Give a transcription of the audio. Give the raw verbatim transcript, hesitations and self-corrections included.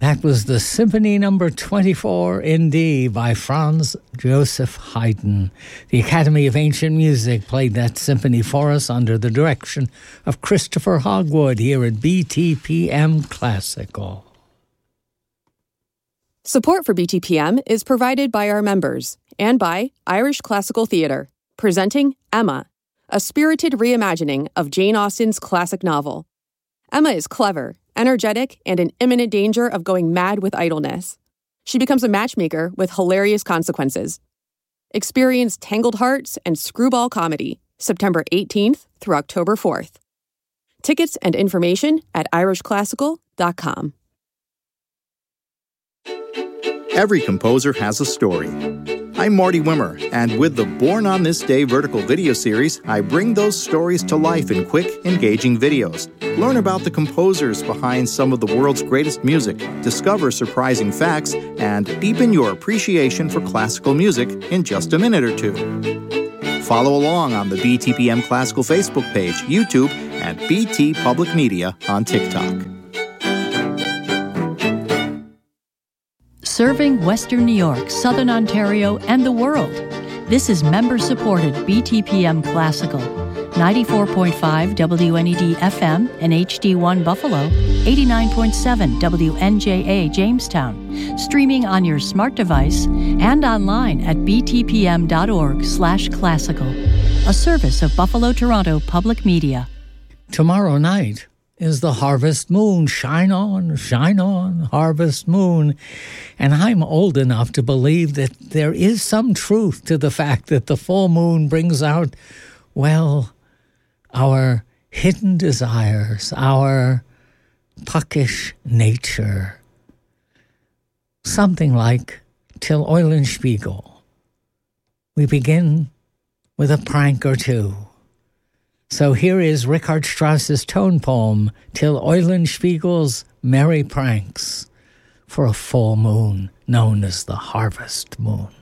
That was the Symphony Number twenty-four in D by Franz Joseph Haydn. The Academy of Ancient Music played that symphony for us under the direction of Christopher Hogwood here at B T P M Classical. Support for B T P M is provided by our members and by Irish Classical Theatre, presenting Emma, a spirited reimagining of Jane Austen's classic novel. Emma is clever, energetic, and in imminent danger of going mad with idleness. She becomes a matchmaker with hilarious consequences. Experience Tangled Hearts and Screwball Comedy, September eighteenth through October fourth. Tickets and information at irish classical dot com. Every composer has a story. I'm Marty Wimmer, and with the Born on This Day vertical video series, I bring those stories to life in quick, engaging videos. Learn about the composers behind some of the world's greatest music, discover surprising facts, and deepen your appreciation for classical music in just a minute or two. Follow along on the B T P M Classical Facebook page, YouTube, and B T Public Media on TikTok. Serving Western New York, Southern Ontario, and the world. This is member-supported B T P M Classical, ninety-four point five W N E D F M and H D one Buffalo, eighty-nine point seven W N J A Jamestown, streaming on your smart device and online at b t p m dot org slash classical, a service of Buffalo Toronto Public Media. Tomorrow night is the harvest moon. Shine on, shine on, harvest moon. And I'm old enough to believe that there is some truth to the fact that the full moon brings out, well, our hidden desires, our puckish nature. Something like Till Eulenspiegel. We begin with a prank or two. So here is Richard Strauss's tone poem, Till Eulenspiegel's Merry Pranks, for a full moon known as the harvest moon.